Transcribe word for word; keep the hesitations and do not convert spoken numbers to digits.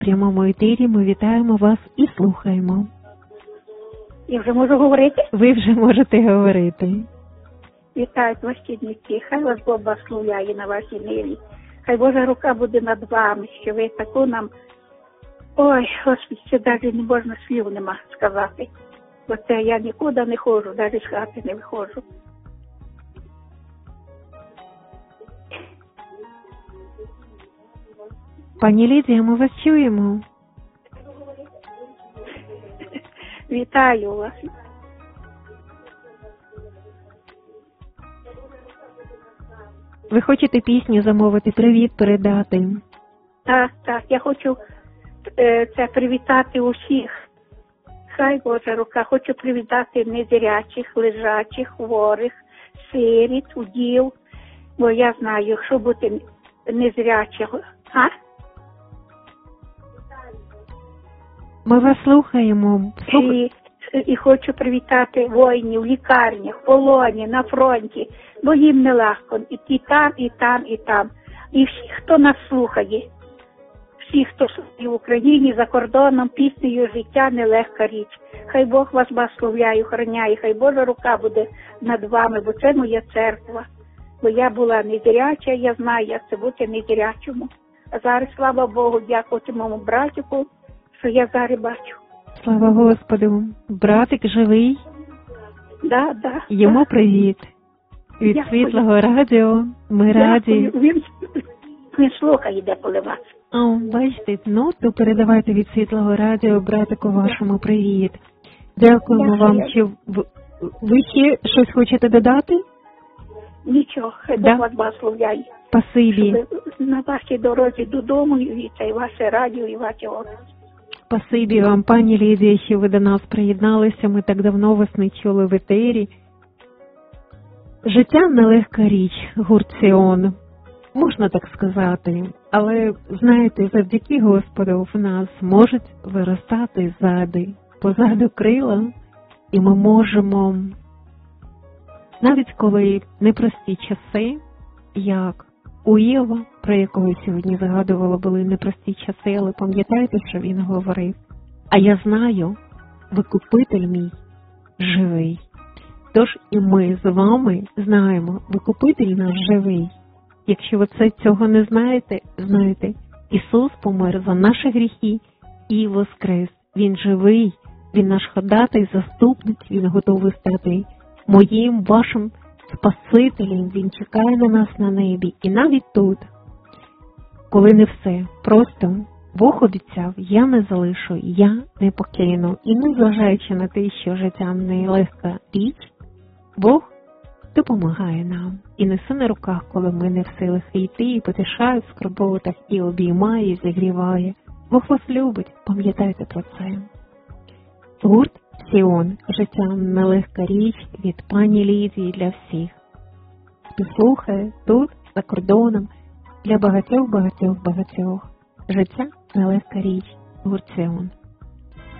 В прямому етері ми вітаємо вас і слухаємо. Я вже можу говорити? Ви вже можете говорити. Вітають вас Чернівці, хай вас Бог благословляє на вашій ниві. Хай Божа рука буде над вами, що ви таку нам... Ой, Господи, це навіть не можна слів нема сказати. Бо це я нікуди не ходжу, навіть з хати не виходжу. Пані Лідія, ми вас чуємо. Вітаю вас. Ви хочете пісню замовити, привіт передати? Так, так, я хочу е, це привітати усіх. Хай Божа рука, хочу привітати незрячих, лежачих, хворих, сиріт, удів. Бо я знаю, якщо бути незрячого, а? Ми вас слухаємо. Слух... І, і хочу привітати воїнів в лікарнях, в полоні, на фронті, бо їм нелегко. І там, і там, і там. І всі, хто нас слухає, всі, хто в Україні, за кордоном, піснею життя нелегка річ. Хай Бог вас благословляє, охороняє, хай Божа рука буде над вами, бо це моя церква. Бо я була незряча, я знаю, як це бути незрячому. А зараз, слава Богу, дякувати моєму братику, що я зараз бачу. Слава Господу. Братик живий. Да, да, Йому да. Привіт. Від Дякую. Світлого радіо. Ми раді. Дякую. Він, він слухає, де поливати. О, бачите, ну, то передавайте від Світлого радіо братику вашому привіт. Дякуємо Дякую. вам. Чи в- ви ще щось хочете додати? Нічого, хай Да. Бог вас благословляє. Спасибі. Щоб ви на вашій дорозі додому, і це і ваше радіо, і ваші області. Спасибі вам, пані Лідія, що ви до нас приєдналися. Ми так давно вас не чули в етері. Життя нелегка річ, гурт Сіон. Можна так сказати. Але, знаєте, завдяки Господу в нас можуть виростати ззади, позаду крила. І ми можемо, навіть коли непрості часи, як у Іова, про якого сьогодні згадувала, були непрості часи, але пам'ятаєте, що він говорив? А я знаю, Викупитель мій живий. Тож і ми з вами знаємо, Викупитель наш живий. Якщо ви це, цього не знаєте, знаєте, Ісус помер за наші гріхи і воскрес. Він живий, Він наш ходатай, заступник, Він готовий стати моїм, вашим Спасителем. Він чекає на нас на небі. І навіть тут, коли не все, просто Бог обіцяв, я не залишу, я не покину. І незважаючи на те, що життя не легка річ, Бог допомагає нам. І несе на руках, коли ми не в силах йти, і потішає в скорботах, і обіймає, і зігріває. Бог вас любить, пам'ятайте про це. Гурт Сіон. Життя нелегка річ від пані Лідії для всіх. Послухає тут, за кордоном, для багатьох, багатьох, багатьох. Життя нелегка річ. Гурт Сіон.